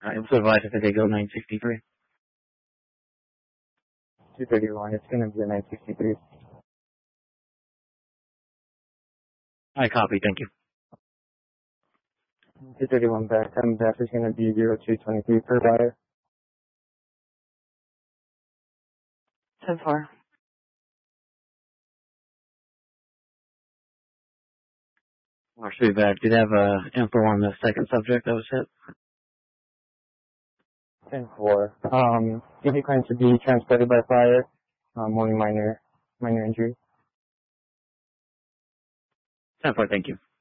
It was advised if they go 963. 231, it's going to be a 963. I copy, thank you. 231 back, back is going to be 0223 per wire. 10-4. Actually, back. Did have info on the second subject that was hit? 10-4. He claims to be transported by fire. Only minor injury. 10-4, thank you.